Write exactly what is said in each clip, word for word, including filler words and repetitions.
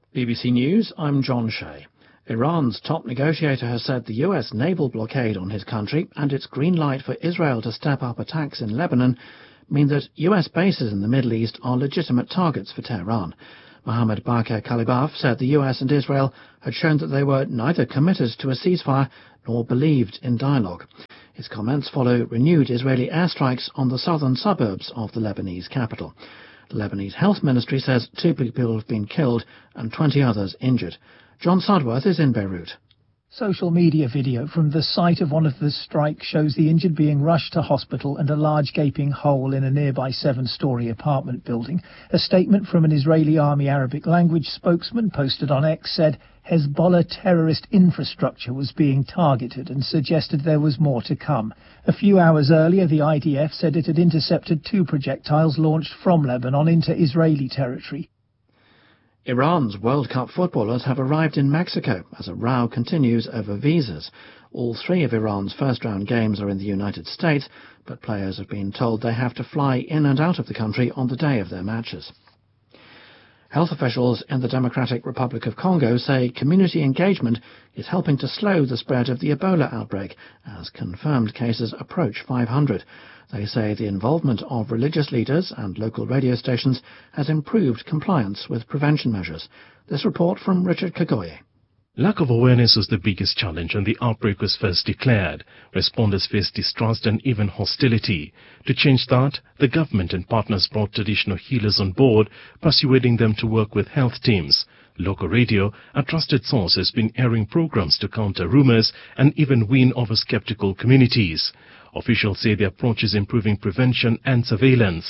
B B C News, I'm John Shea. Iran's top negotiator has said the U S naval blockade on his country and its green light for Israel to step up attacks in Lebanon mean that U S bases in the Middle East are legitimate targets for Tehran. Mohammed Baqir Kalibaf said the U S and Israel had shown that they were neither committed to a ceasefire nor believed in dialogue. His comments follow renewed Israeli airstrikes on the southern suburbs of the Lebanese capital. The Lebanese Health Ministry says two people have been killed and twenty others injured. John Sudworth is in Beirut. Social media video from the site of one of the strikes shows the injured being rushed to hospital and a large gaping hole in a nearby seven-storey apartment building. A statement from an Israeli Army Arabic language spokesman posted on X said Hezbollah terrorist infrastructure was being targeted and suggested there was more to come. A few hours earlier, the I D F said it had intercepted two projectiles launched from Lebanon into Israeli territory. Iran's World Cup footballers have arrived in Mexico as a row continues over visas. All three of Iran's first-round games are in the United States, but players have been told they have to fly in and out of the country on the day of their matches. Health officials in the Democratic Republic of Congo say community engagement is helping to slow the spread of the Ebola outbreak as confirmed cases approach five hundred. They say the involvement of religious leaders and local radio stations has improved compliance with prevention measures. This report from Richard Kagoye. Lack of awareness was the biggest challenge when the outbreak was first declared. Responders faced distrust and even hostility. To change that, the government and partners brought traditional healers on board, persuading them to work with health teams. Local radio, a trusted source, has been airing programs to counter rumors and even win over skeptical communities. Officials say the approach is improving prevention and surveillance.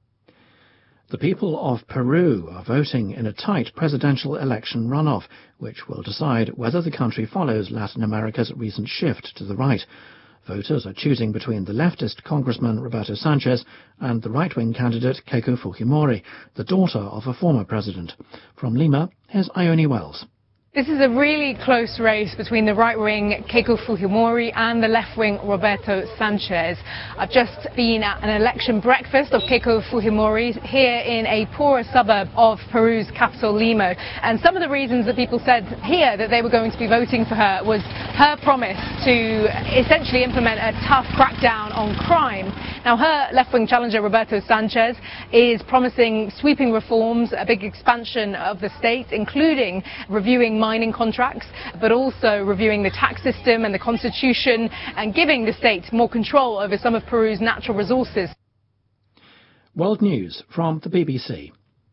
The people of Peru are voting in a tight presidential election runoff, which will decide whether the country follows Latin America's recent shift to the right. Voters are choosing between the leftist Congressman Roberto Sanchez and the right-wing candidate Keiko Fujimori, the daughter of a former president. From Lima, here's Ione Wells. This is a really close race between the right-wing Keiko Fujimori and the left-wing Roberto Sanchez. I've just been at an election breakfast of Keiko Fujimori here in a poorer suburb of Peru's capital, Lima. And some of the reasons that people said here that they were going to be voting for her was her promise to essentially implement a tough crackdown on crime. Now, her left-wing challenger, Roberto Sanchez, is promising sweeping reforms, a big expansion of the state, including reviewing mining contracts, but also reviewing the tax system and the constitution and giving the state more control over some of Peru's natural resources. World News from the B B C.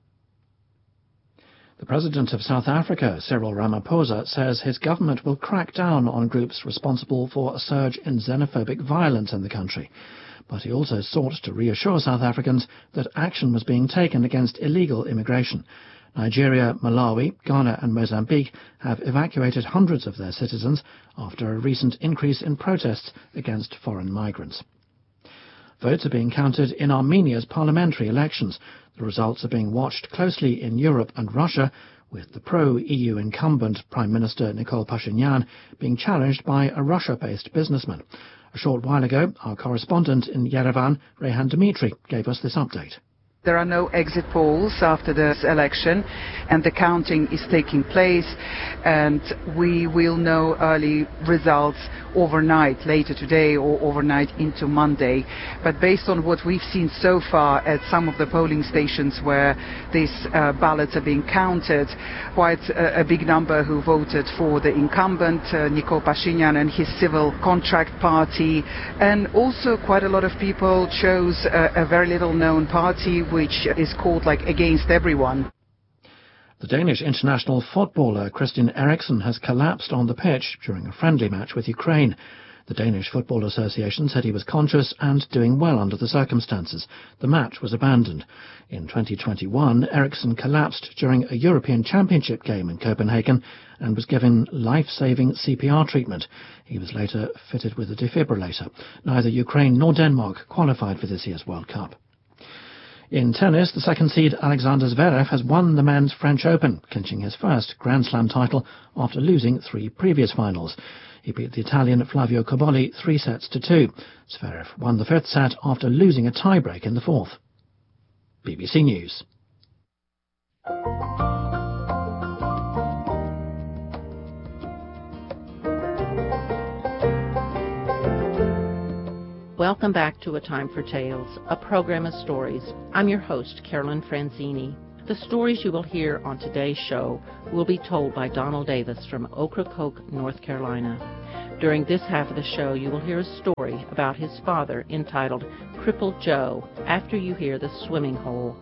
The President of South Africa, Cyril Ramaphosa, says his government will crack down on groups responsible for a surge in xenophobic violence in the country. But he also sought to reassure South Africans that action was being taken against illegal immigration. Nigeria, Malawi, Ghana and Mozambique have evacuated hundreds of their citizens after a recent increase in protests against foreign migrants. Votes are being counted in Armenia's parliamentary elections. The results are being watched closely in Europe and Russia, with the pro-E U incumbent Prime Minister Nikol Pashinyan being challenged by a Russia-based businessman. A short while ago, our correspondent in Yerevan, Rehan Dimitri, gave us this update. There are no exit polls after this election, and the counting is taking place, and we will know early results overnight, later today or overnight into Monday. But based on what we've seen so far at some of the polling stations where these uh, ballots are being counted, quite a, a big number who voted for the incumbent, uh, Nikol Pashinyan and his civil contract party, and also quite a lot of people chose a, a very little known party which is called like Against Everyone. The Danish international footballer Christian Eriksen has collapsed on the pitch during a friendly match with Ukraine. The Danish Football Association said he was conscious and doing well under the circumstances. The match was abandoned. In twenty twenty-one, Eriksen collapsed during a European Championship game in Copenhagen and was given life-saving C P R treatment. He was later fitted with a defibrillator. Neither Ukraine nor Denmark qualified for this year's World Cup. In tennis, the second seed Alexander Zverev has won the men's French Open, clinching his first Grand Slam title after losing three previous finals. He beat the Italian Flavio Cobolli three sets to two. Zverev won the fifth set after losing a tiebreak in the fourth. B B C News. Welcome back to A Time for Tales, a program of stories. I'm your host, Carolyn Franzini. The stories you will hear on today's show will be told by Donald Davis from Ocracoke, North Carolina. During this half of the show, you will hear a story about his father entitled Crippled Joe after you hear The Swimming Hole.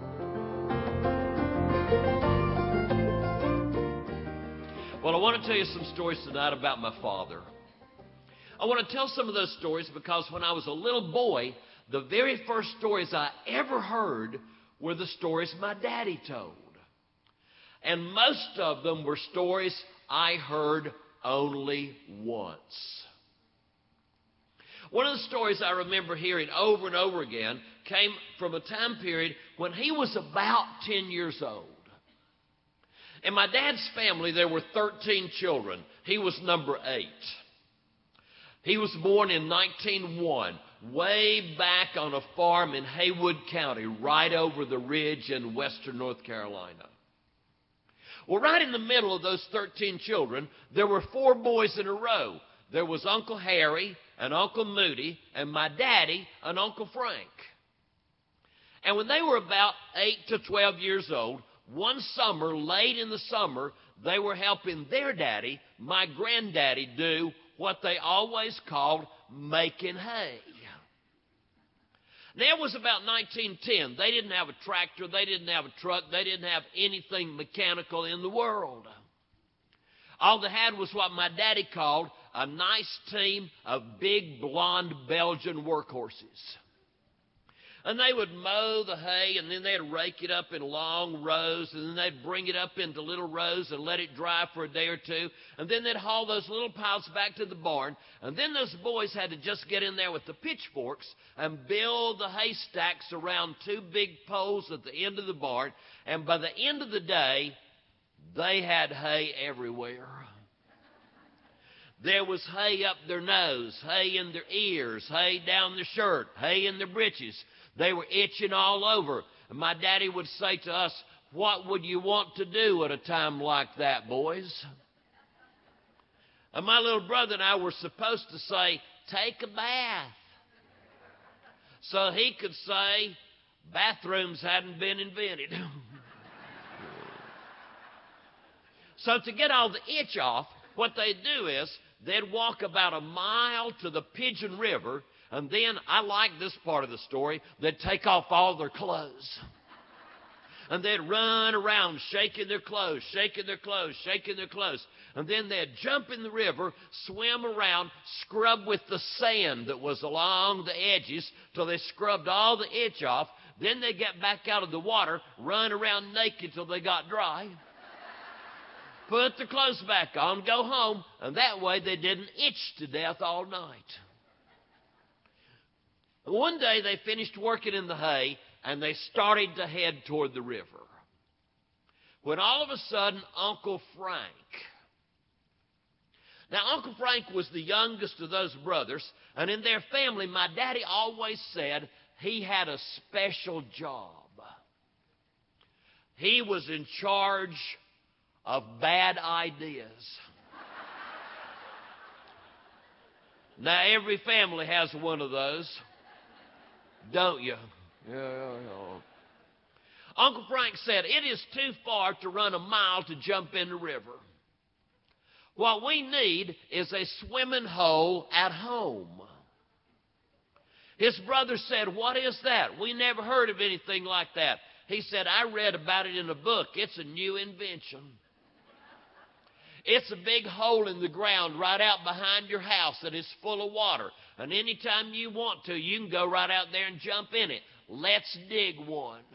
Well, I want to tell you some stories tonight about my father. I want to tell some of those stories because when I was a little boy, the very first stories I ever heard were the stories my daddy told. And most of them were stories I heard only once. One of the stories I remember hearing over and over again came from a time period when he was about ten years old. In my dad's family, there were thirteen children. He was number eight. He was born in nineteen oh one, way back on a farm in Haywood County, right over the ridge in western North Carolina. Well, right in the middle of those thirteen children, there were four boys in a row. There was Uncle Harry and Uncle Moody and my daddy and Uncle Frank. And when they were about eight to twelve years old, one summer, late in the summer, they were helping their daddy, my granddaddy, do what they always called making hay. Now, it was about nineteen ten. They didn't have a tractor. They didn't have a truck. They didn't have anything mechanical in the world. All they had was what my daddy called a nice team of big blonde Belgian workhorses. And they would mow the hay, and then they'd rake it up in long rows, and then they'd bring it up into little rows and let it dry for a day or two. And then they'd haul those little piles back to the barn. And then those boys had to just get in there with the pitchforks and build the haystacks around two big poles at the end of the barn. And by the end of the day, they had hay everywhere. There was hay up their nose, hay in their ears, hay down their shirt, hay in their breeches. They were itching all over. And my daddy would say to us, "What would you want to do at a time like that, boys?" And my little brother and I were supposed to say, "Take a bath." So he could say, bathrooms hadn't been invented. So to get all the itch off, what they'd do is they'd walk about a mile to the Pigeon River. And then, I like this part of the story, they'd take off all their clothes. And they'd run around shaking their clothes, shaking their clothes, shaking their clothes. And then they'd jump in the river, swim around, scrub with the sand that was along the edges till they scrubbed all the itch off. Then they'd get back out of the water, run around naked till they got dry. Put their clothes back on, go home, and that way they didn't itch to death all night. One day they finished working in the hay and they started to head toward the river. When all of a sudden, Uncle Frank. Now, Uncle Frank was the youngest of those brothers, and in their family, my daddy always said he had a special job. He was in charge of bad ideas. Now, every family has one of those. Don't you? Yeah, yeah, yeah. Uncle Frank said, "It is too far to run a mile to jump in the river. What we need is a swimming hole at home." His brother said, "What is that? We never heard of anything like that." He said, "I read about it in a book. It's a new invention. It's a big hole in the ground right out behind your house that is full of water. And anytime you want to, you can go right out there and jump in it. Let's dig one."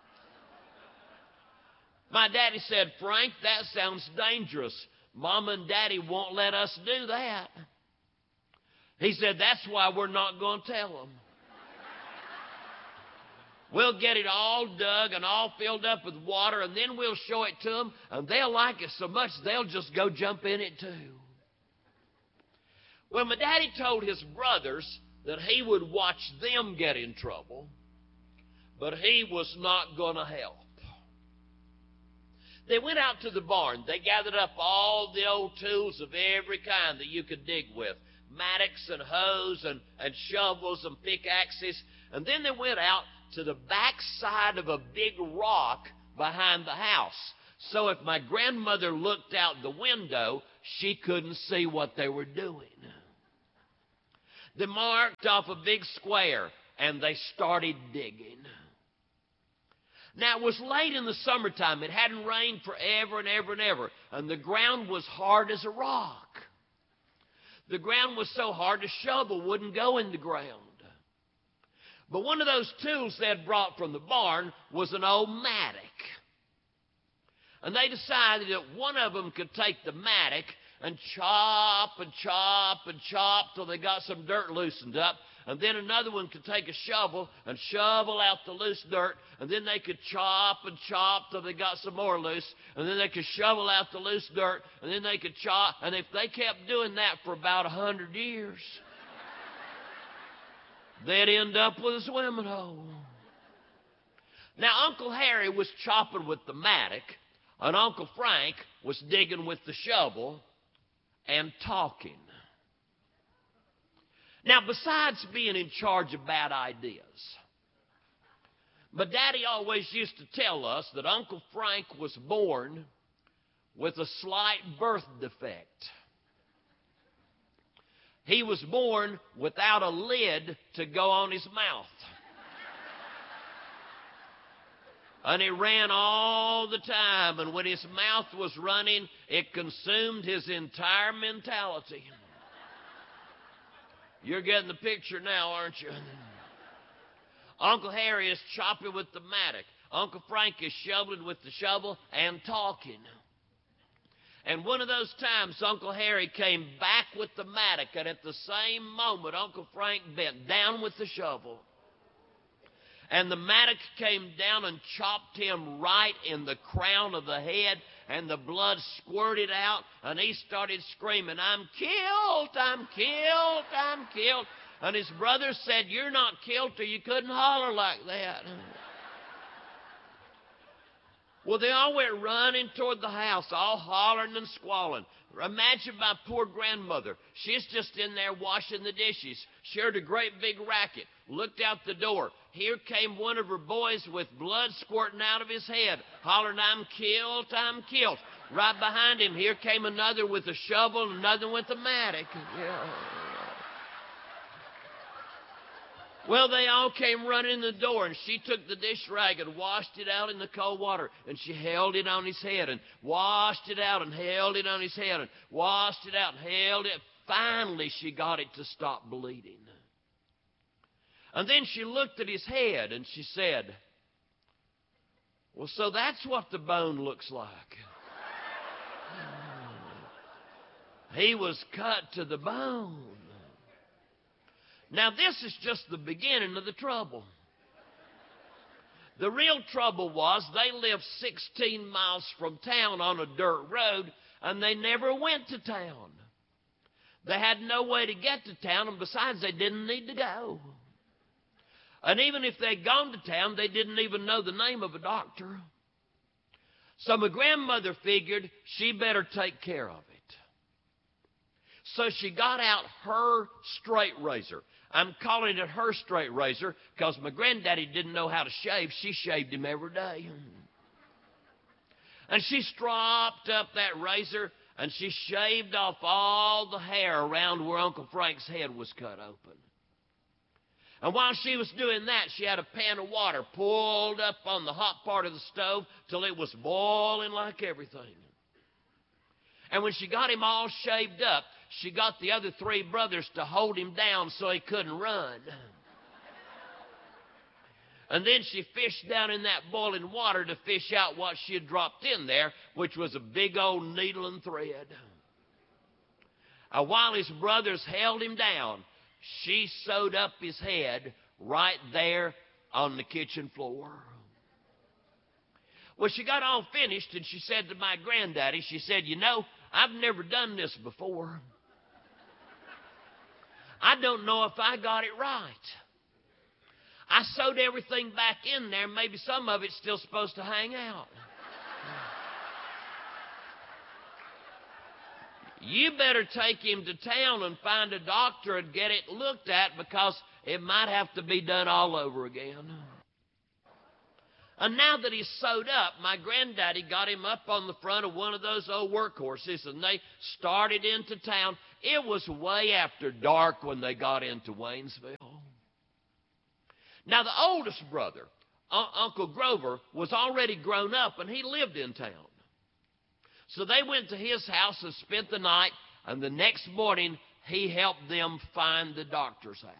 My daddy said, "Frank, that sounds dangerous. Mama and Daddy won't let us do that." He said, "That's why we're not going to tell them. We'll get it all dug and all filled up with water, and then we'll show it to them, and they'll like it so much they'll just go jump in it too." Well, my daddy told his brothers that he would watch them get in trouble, but he was not going to help. They went out to the barn. They gathered up all the old tools of every kind that you could dig with. mattocks and hoes and, and shovels and pickaxes. And then they went out to the back side of a big rock behind the house. So if my grandmother looked out the window, she couldn't see what they were doing. They marked off a big square, and they started digging. Now, it was late in the summertime. It hadn't rained forever and ever and ever, and the ground was hard as a rock. The ground was so hard a shovel wouldn't go in the ground. But one of those tools they had brought from the barn was an old mattock. And they decided that one of them could take the mattock and chop and chop and chop till they got some dirt loosened up. And then another one could take a shovel and shovel out the loose dirt. And then they could chop and chop till they got some more loose. And then they could shovel out the loose dirt. And then they could chop. And if they kept doing that for about a hundred years, they'd end up with a swimming hole. Now, Uncle Harry was chopping with the mattock, and Uncle Frank was digging with the shovel and talking. Now, besides being in charge of bad ideas, but Daddy always used to tell us that Uncle Frank was born with a slight birth defect. He was born without a lid to go on his mouth. And he ran all the time, and when his mouth was running, it consumed his entire mentality. You're getting the picture now, aren't you? Uncle Harry is chopping with the mattock. Uncle Frank is shoveling with the shovel and talking. And one of those times, Uncle Harry came back with the mattock, and at the same moment, Uncle Frank bent down with the shovel. And the mattock came down and chopped him right in the crown of the head, and the blood squirted out, and he started screaming, "I'm killed, I'm killed, I'm killed." And his brother said, "You're not killed till you couldn't holler like that." Well, they all went running toward the house, all hollering and squalling. Imagine my poor grandmother. She's just in there washing the dishes. She heard a great big racket, looked out the door. Here came one of her boys with blood squirting out of his head, hollering, "I'm killed, I'm killed." Right behind him, here came another with a shovel and another with a mattock. Yeah. Well, they all came running in the door, and she took the dish rag and washed it out in the cold water, and she held it on his head and washed it out and held it on his head and washed it out and held it. Finally, she got it to stop bleeding. And then she looked at his head, and she said, "Well, so that's what the bone looks like." He was cut to the bone. Now, this is just the beginning of the trouble. The real trouble was they lived sixteen miles from town on a dirt road, and they never went to town. They had no way to get to town, and besides, they didn't need to go. And even if they'd gone to town, they didn't even know the name of a doctor. So my grandmother figured she better take care of it. So she got out her straight razor. I'm calling it her straight razor because my granddaddy didn't know how to shave. She shaved him every day. And she stropped up that razor, and she shaved off all the hair around where Uncle Frank's head was cut open. And while she was doing that, she had a pan of water pulled up on the hot part of the stove till it was boiling like everything. And when she got him all shaved up, she got the other three brothers to hold him down so he couldn't run. And then she fished down in that boiling water to fish out what she had dropped in there, which was a big old needle and thread. And while his brothers held him down, she sewed up his head right there on the kitchen floor. Well, she got all finished, and she said to my granddaddy, she said, "You know, I've never done this before. I don't know if I got it right. I sewed everything back in there. Maybe some of it's still supposed to hang out." you better take him to town and find a doctor and get it looked at, because it might have to be done all over again. And now that he's sewed up, my granddaddy got him up on the front of one of those old workhorses, and they started into town. It was way after dark when they got into Waynesville. Now, the oldest brother, uh, Uncle Grover, was already grown up, and he lived in town. So they went to his house and spent the night, and the next morning he helped them find the doctor's house.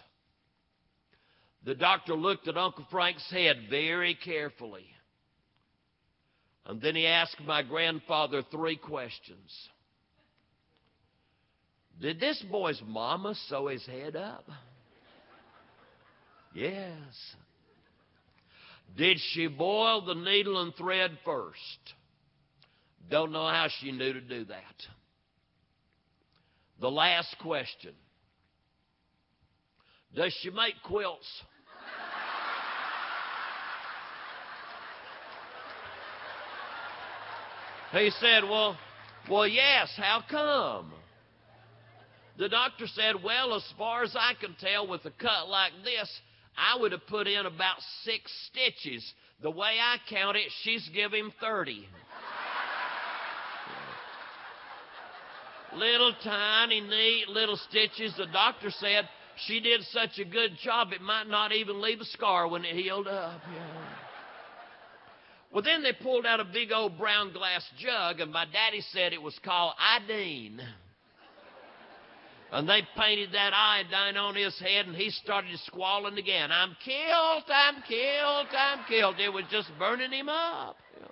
The doctor looked at Uncle Frank's head very carefully. And then he asked my grandfather three questions. Did this boy's mama sew his head up? Yes. Did she boil the needle and thread first? Don't know how she knew to do that. The last question. Does she make quilts? He said, well, well, yes, how come? The doctor said, well, as far as I can tell, with a cut like this, I would have put in about six stitches. The way I count it, she's give him thirty. Little tiny, neat little stitches. The doctor said she did such a good job it might not even leave a scar when it healed up. Yeah. Well, then they pulled out a big old brown glass jug, and my daddy said it was called iodine. And they painted that iodine on his head, and he started squalling again. I'm killed, I'm killed, I'm killed. It was just burning him up. Yeah.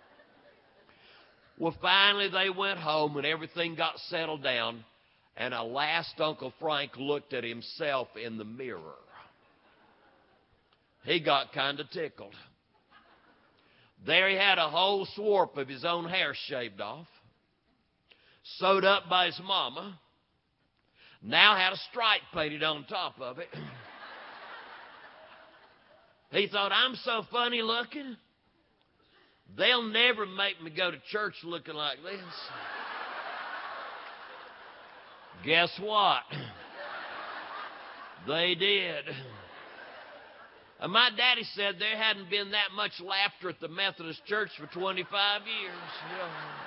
Well, finally they went home, and everything got settled down. And at last Uncle Frank looked at himself in the mirror. He got kind of tickled. There he had a whole swarf of his own hair shaved off, sewed up by his mama, now had a stripe painted on top of it. He thought, I'm so funny looking, they'll never make me go to church looking like this. Guess what? They did. And my daddy said there hadn't been that much laughter at the Methodist Church for twenty-five years. Yeah.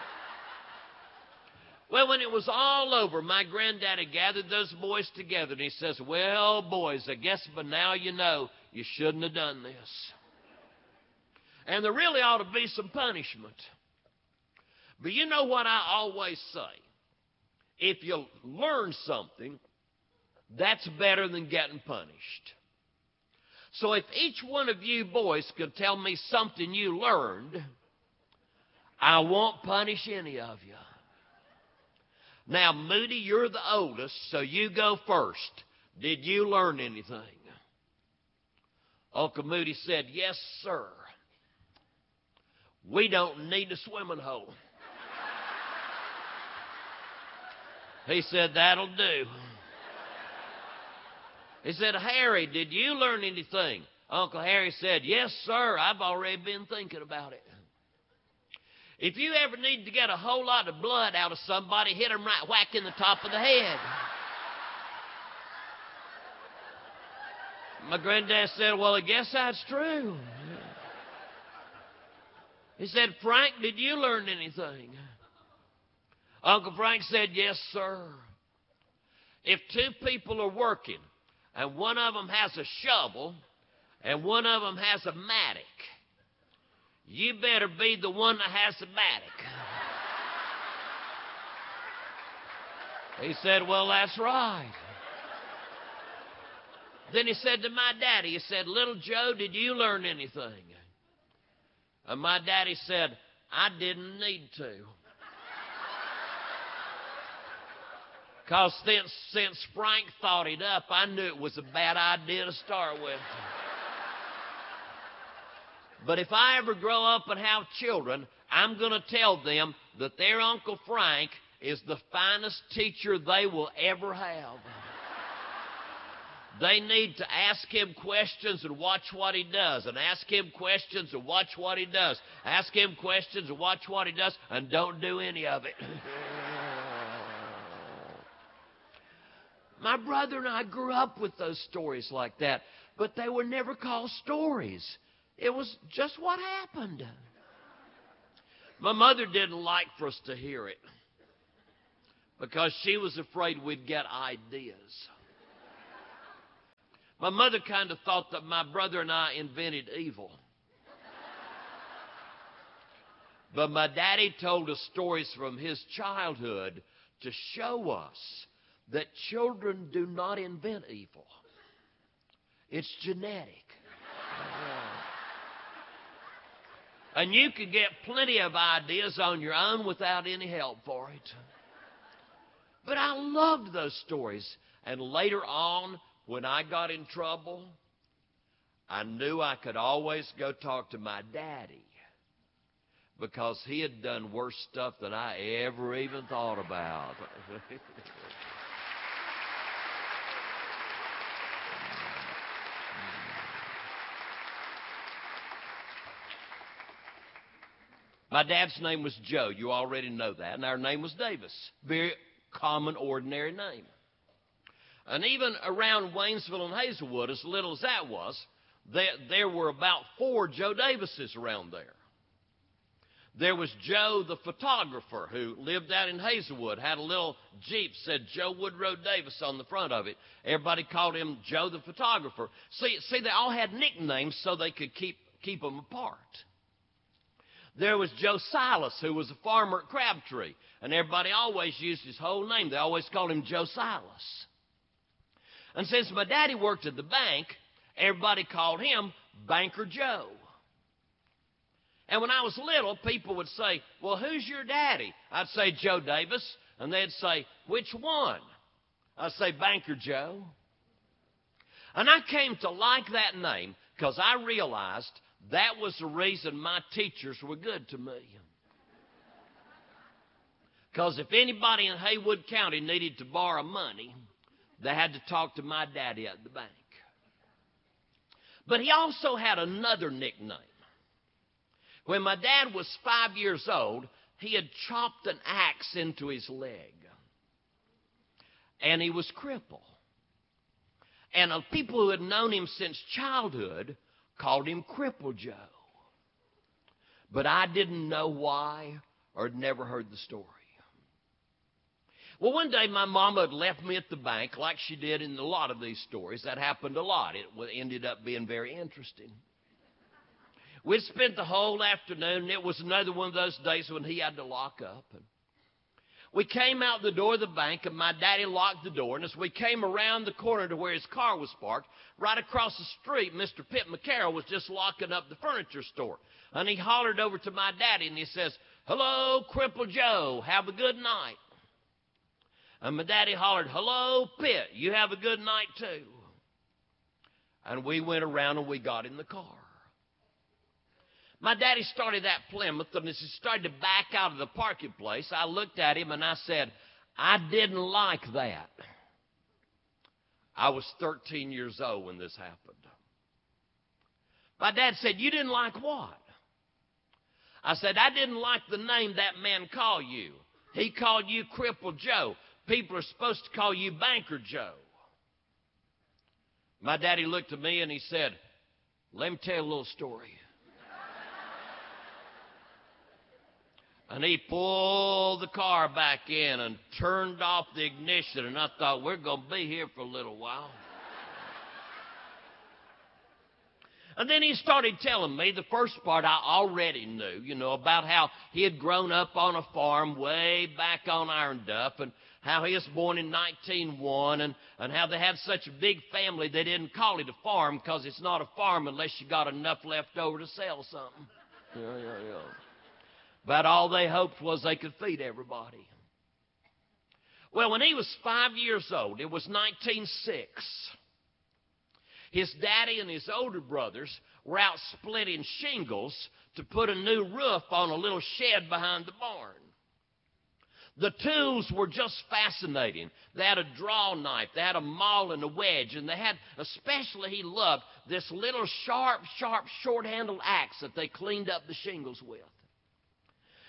Well, when it was all over, my granddaddy gathered those boys together, and he says, well, boys, I guess by now you know you shouldn't have done this. And there really ought to be some punishment. But you know what I always say? If you learn something, that's better than getting punished. So if each one of you boys could tell me something you learned, I won't punish any of you. Now, Moody, you're the oldest, so you go first. Did you learn anything? Uncle Moody said, yes, sir. We don't need a swimming hole. He said, that'll do. He said, Harry, did you learn anything? Uncle Harry said, yes, sir, I've already been thinking about it. If you ever need to get a whole lot of blood out of somebody, hit them right whack in the top of the head. My granddad said, well, I guess that's true. He said, Frank, did you learn anything? Uncle Frank said, yes, sir. If two people are working, and one of them has a shovel, and one of them has a mattock, you better be the one that has the mattock. He said, well, that's right. Then he said to my daddy, he said, little Joe, did you learn anything? And my daddy said, I didn't need to. Because since, since Frank thought it up, I knew it was a bad idea to start with. But if I ever grow up and have children, I'm going to tell them that their Uncle Frank is the finest teacher they will ever have. They need to ask him questions and watch what he does, and ask him questions and watch what he does. Ask him questions and watch what he does, and don't do any of it. My brother and I grew up with those stories like that, but they were never called stories. It was just what happened. My mother didn't like for us to hear it because she was afraid we'd get ideas. My mother kind of thought that my brother and I invented evil. But my daddy told us stories from his childhood to show us that children do not invent evil. It's genetic. And you can get plenty of ideas on your own without any help for it. But I loved those stories. And later on, when I got in trouble, I knew I could always go talk to my daddy because he had done worse stuff than I ever even thought about. My dad's name was Joe. You already know that. And our name was Davis. Very common, ordinary name. And even around Waynesville and Hazelwood, as little as that was, there, there were about four Joe Davises around there. There was Joe the photographer who lived out in Hazelwood, had a little Jeep, said Joe Woodrow Davis on the front of it. Everybody called him Joe the photographer. See, see, they all had nicknames so they could keep, keep them apart. There was Joe Silas, who was a farmer at Crabtree, and everybody always used his whole name. They always called him Joe Silas. And since my daddy worked at the bank, everybody called him Banker Joe. And when I was little, people would say, well, who's your daddy? I'd say, Joe Davis. And they'd say, which one? I'd say, Banker Joe. And I came to like that name because I realized that was the reason my teachers were good to me. Because if anybody in Haywood County needed to borrow money, they had to talk to my daddy at the bank. But he also had another nickname. When my dad was five years old, he had chopped an axe into his leg. And he was crippled. And uh, people who had known him since childhood called him Cripple Joe. But I didn't know why or had never heard the story. Well, one day my mama had left me at the bank like she did in a lot of these stories. That happened a lot. It ended up being very interesting. We'd spent the whole afternoon, and it was another one of those days when he had to lock up. And we came out the door of the bank, and my daddy locked the door. And as we came around the corner to where his car was parked, right across the street, Mister Pitt McCarroll was just locking up the furniture store. And he hollered over to my daddy, and he says, hello, Cripple Joe, have a good night. And my daddy hollered, hello, Pitt, you have a good night too. And we went around and we got in the car. My daddy started that Plymouth, and as he started to back out of the parking place, I looked at him and I said, I didn't like that. I was thirteen years old when this happened. My dad said, you didn't like what? I said, I didn't like the name that man called you. He called you Cripple Joe. People are supposed to call you Banker Joe. My daddy looked at me and he said, let me tell you a little story. And he pulled the car back in and turned off the ignition. And I thought, we're going to be here for a little while. And then he started telling me the first part I already knew, you know, about how he had grown up on a farm way back on Iron Duff, and how he was born in nineteen oh one, and, and how they had such a big family they didn't call it a farm because it's not a farm unless you got enough left over to sell something. Yeah, yeah, yeah. But all they hoped was they could feed everybody. Well, when he was five years old, it was nineteen oh six. His daddy and his older brothers were out splitting shingles to put a new roof on a little shed behind the barn. The tools were just fascinating. They had a draw knife, they had a maul and a wedge, and they had, especially he loved, this little sharp, sharp, short-handled axe that they cleaned up the shingles with.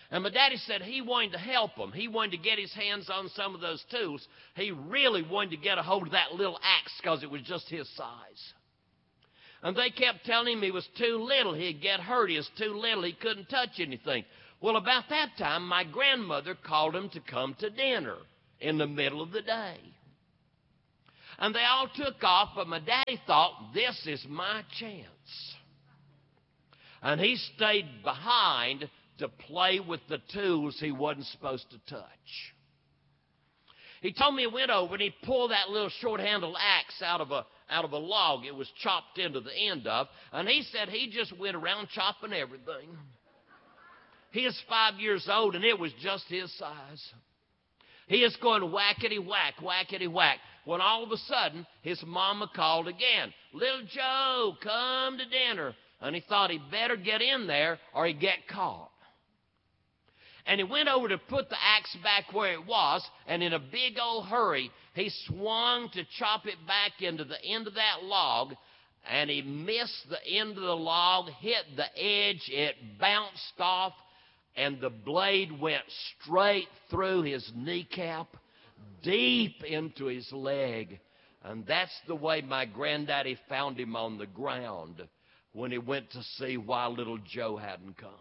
And my daddy said he wanted to help him. He wanted to get his hands on some of those tools. He really wanted to get a hold of that little axe because it was just his size. And they kept telling him he was too little. He'd get hurt. He was too little. He couldn't touch anything. Well, about that time, my grandmother called him to come to dinner in the middle of the day. And they all took off, but my daddy thought, this is my chance. And he stayed behind to play with the tools he wasn't supposed to touch. He told me he went over and he pulled that little short-handled axe out of a out of a log it was chopped into the end of, and he said he just went around chopping everything. He is five years old, and it was just his size. He is going whackety-whack, whackety-whack, when all of a sudden his mama called again. Little Joe, come to dinner. And he thought he'd better get in there or he'd get caught. And he went over to put the axe back where it was, and in a big old hurry, he swung to chop it back into the end of that log, and he missed the end of the log, hit the edge, it bounced off, and the blade went straight through his kneecap, deep into his leg. And that's the way my granddaddy found him on the ground when he went to see why little Joe hadn't come.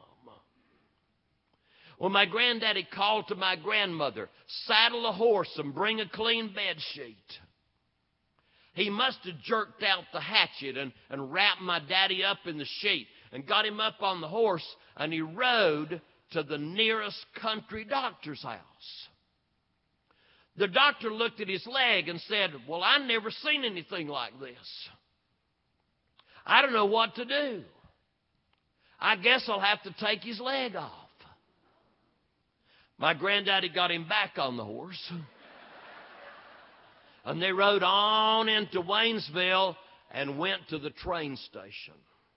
Well, my granddaddy called to my grandmother, saddle a horse and bring a clean bed sheet. He must have jerked out the hatchet and, and wrapped my daddy up in the sheet and got him up on the horse, and he rode to the nearest country doctor's house. The doctor looked at his leg and said, well, I've never seen anything like this. I don't know what to do. I guess I'll have to take his leg off. My granddaddy got him back on the horse. And they rode on into Waynesville and went to the train station.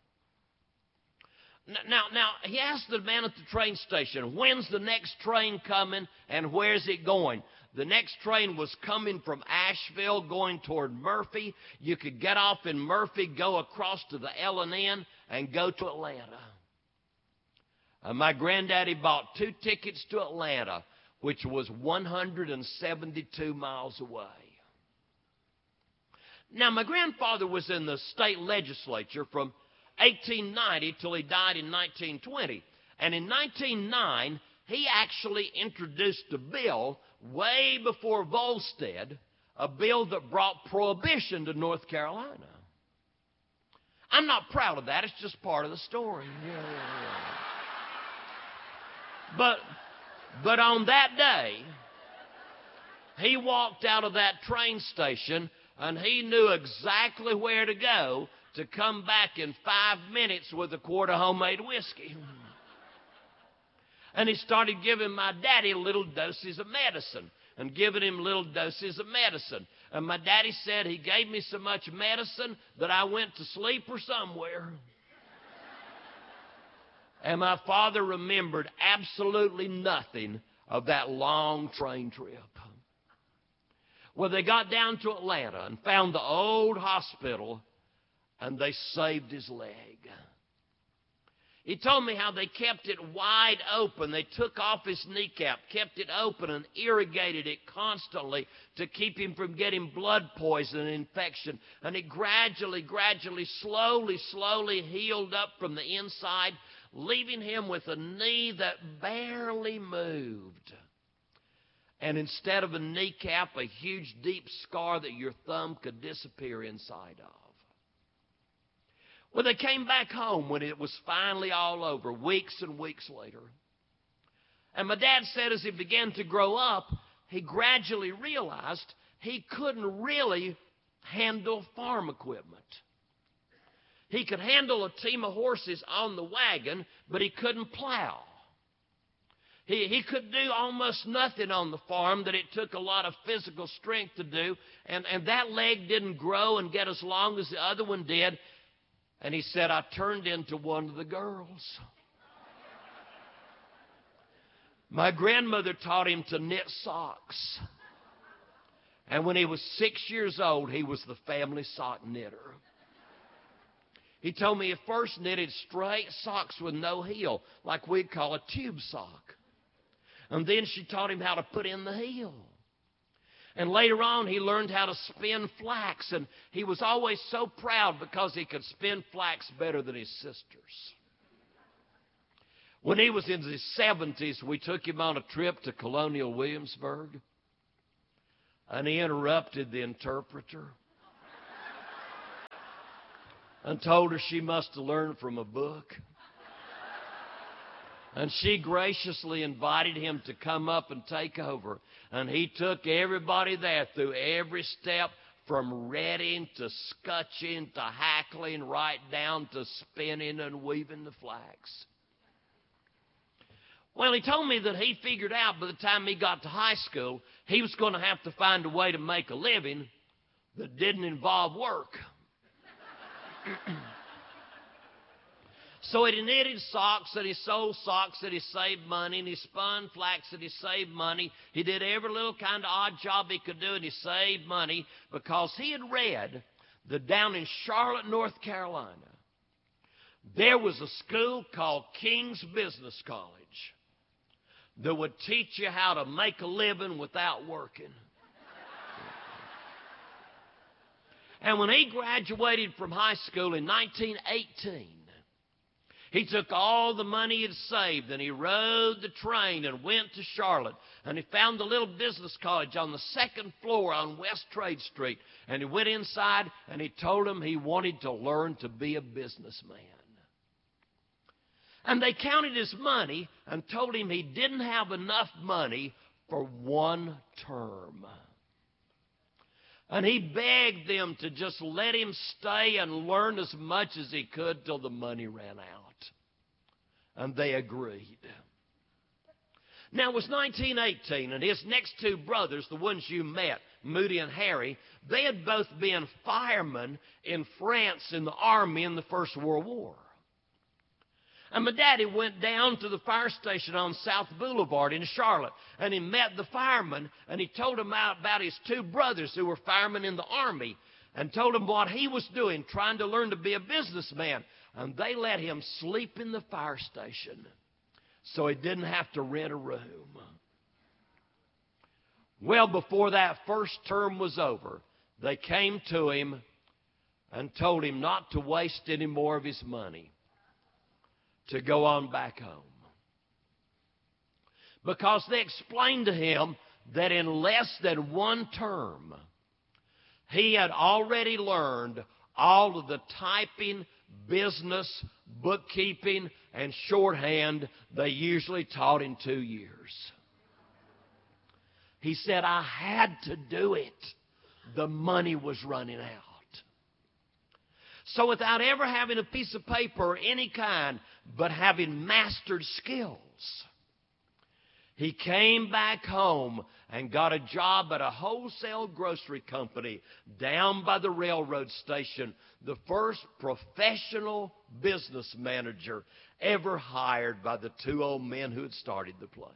Now, now, he asked the man at the train station, when's the next train coming and where's it going? The next train was coming from Asheville going toward Murphy. You could get off in Murphy, go across to the L and N, and go to Atlanta. And my granddaddy bought two tickets to Atlanta, which was one hundred seventy-two miles away. Now, my grandfather was in the state legislature from eighteen ninety till he died in nineteen twenty. And in nineteen oh nine, he actually introduced a bill way before Volstead, a bill that brought prohibition to North Carolina. I'm not proud of that. It's just part of the story. Yeah, yeah, yeah. But, but on that day, he walked out of that train station and he knew exactly where to go to come back in five minutes with a quart of homemade whiskey. And he started giving my daddy little doses of medicine and giving him little doses of medicine. And my daddy said he gave me so much medicine that I went to sleep or somewhere. And my father remembered absolutely nothing of that long train trip. Well, they got down to Atlanta and found the old hospital, and they saved his leg. He told me how they kept it wide open. They took off his kneecap, kept it open, and irrigated it constantly to keep him from getting blood poison and infection. And it gradually, gradually, slowly, slowly healed up from the inside, leaving him with a knee that barely moved. And instead of a kneecap, a huge deep scar that your thumb could disappear inside of. Well, they came back home when it was finally all over, weeks and weeks later. And my dad said as he began to grow up, he gradually realized he couldn't really handle farm equipment. He could handle a team of horses on the wagon, but he couldn't plow. He, he could do almost nothing on the farm that it took a lot of physical strength to do, and, and that leg didn't grow and get as long as the other one did. And he said, I turned into one of the girls. My grandmother taught him to knit socks. And when he was six years old, he was the family sock knitter. He told me he first knitted straight socks with no heel, like we'd call a tube sock. And then she taught him how to put in the heel. And later on, he learned how to spin flax. And he was always so proud because he could spin flax better than his sisters. When he was in his seventies, we took him on a trip to Colonial Williamsburg. And he interrupted the interpreter and told her she must have learned from a book. And she graciously invited him to come up and take over. And he took everybody there through every step, from retting to scutching to hackling, right down to spinning and weaving the flax. Well, he told me that he figured out by the time he got to high school, he was going to have to find a way to make a living that didn't involve work. So he knitted socks, and he sold socks, and he saved money, and he spun flax, and he saved money. He did every little kind of odd job he could do, and he saved money because he had read that down in Charlotte, North Carolina, there was a school called King's Business College that would teach you how to make a living without working. And when he graduated from high school in nineteen eighteen, he took all the money he'd saved and he rode the train and went to Charlotte. And he found the little business college on the second floor on West Trade Street. And he went inside and he told him he wanted to learn to be a businessman. And they counted his money and told him he didn't have enough money for one term. And he begged them to just let him stay and learn as much as he could till the money ran out. And they agreed. Now, it was nineteen eighteen, and his next two brothers, the ones you met, Moody and Harry, they had both been firemen in France in the army in the First World War. And my daddy went down to the fire station on South Boulevard in Charlotte, and he met the fireman, and he told him about his two brothers who were firemen in the army, and told him what he was doing, trying to learn to be a businessman. And they let him sleep in the fire station so he didn't have to rent a room. Well, before that first term was over, they came to him and told him not to waste any more of his money, to go on back home. Because they explained to him that in less than one term, he had already learned all of the typing, business, bookkeeping, and shorthand they usually taught in two years. He said, I had to do it. The money was running out. So without ever having a piece of paper or any kind, but having mastered skills, he came back home and got a job at a wholesale grocery company down by the railroad station, the first professional business manager ever hired by the two old men who had started the place.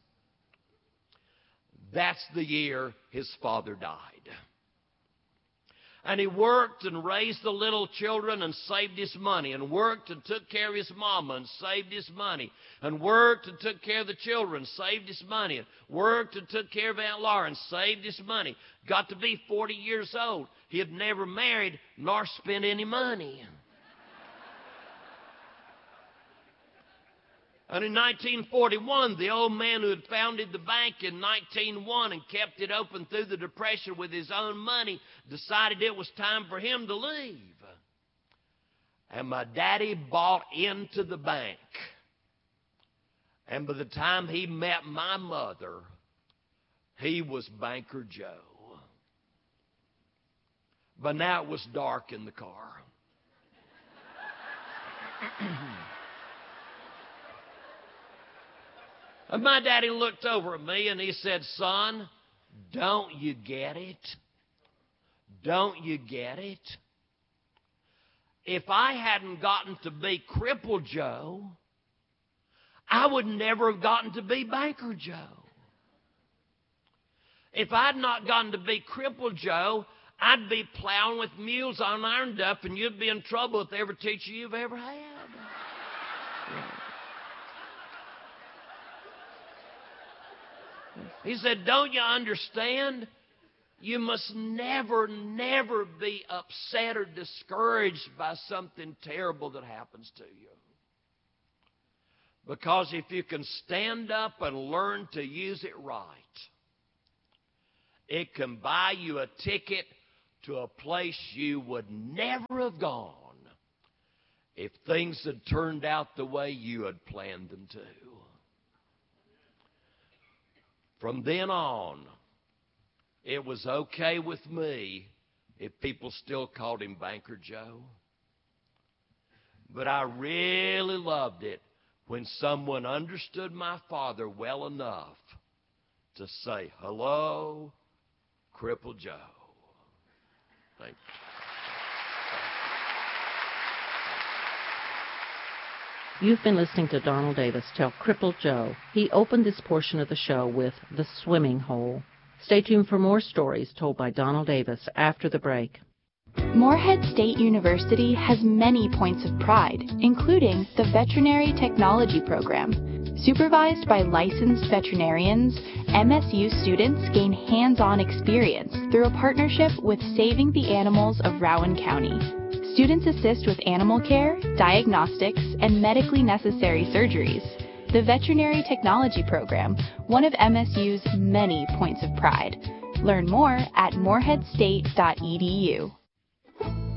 That's the year his father died. And he worked and raised the little children and saved his money, and worked and took care of his mama and saved his money, and worked and took care of the children, saved his money, and worked and took care of Aunt Laura and saved his money. Got to be forty years old. He had never married nor spent any money. And in nineteen forty-one, the old man who had founded the bank in nineteen oh one and kept it open through the Depression with his own money decided it was time for him to leave. And my daddy bought into the bank. And by the time he met my mother, he was Banker Joe. But now it was dark in the car. And my daddy looked over at me and he said, son, don't you get it? Don't you get it? If I hadn't gotten to be Cripple Joe, I would never have gotten to be Banker Joe. If I'd not gotten to be Cripple Joe, I'd be plowing with mules on iron duff, and you'd be in trouble with every teacher you've ever had. Yeah. He said, don't you understand? You must never, never be upset or discouraged by something terrible that happens to you. Because if you can stand up and learn to use it right, it can buy you a ticket to a place you would never have gone if things had turned out the way you had planned them to. From then on, it was okay with me if people still called him Banker Joe. But I really loved it when someone understood my father well enough to say, hello, Cripple Joe. Thank you. You've been listening to Donald Davis tell Cripple Joe. He opened this portion of the show with The Swimming Hole. Stay tuned for more stories told by Donald Davis after the break. Morehead State University has many points of pride, including the Veterinary Technology Program. Supervised by licensed veterinarians, M S U students gain hands-on experience through a partnership with Saving the Animals of Rowan County. Students assist with animal care, diagnostics, and medically necessary surgeries. The Veterinary Technology Program, one of M S U's many points of pride. Learn more at morehead state dot e d u.